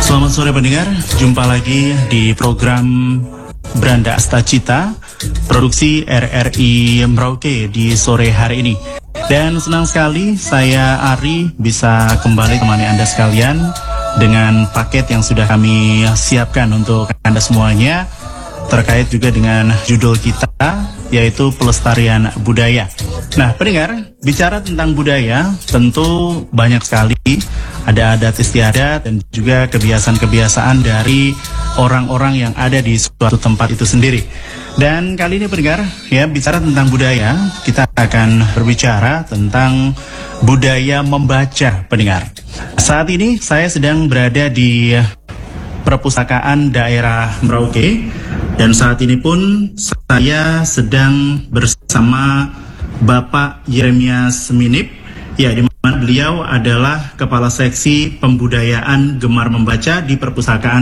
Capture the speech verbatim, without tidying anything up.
Selamat sore pendengar, jumpa lagi di program Branda Astacita, produksi R R I Merauke di sore hari ini. Dan senang sekali saya Ari bisa kembali temani Anda sekalian dengan paket yang sudah kami siapkan untuk Anda semuanya, terkait juga dengan judul kita, yaitu pelestarian budaya. Nah, pendengar, bicara tentang budaya, tentu banyak sekali ada adat istiadat dan juga kebiasaan-kebiasaan dari orang-orang yang ada di suatu tempat itu sendiri. Dan kali ini pendengar, ya, bicara tentang budaya, kita akan berbicara tentang budaya membaca, pendengar. Saat ini saya sedang berada di Perpustakaan Daerah Merauke, dan saat ini pun saya sedang bersama Bapak Yeremias Minip, ya, di mana beliau adalah Kepala Seksi Pembudayaan Gemar Membaca di Perpustakaan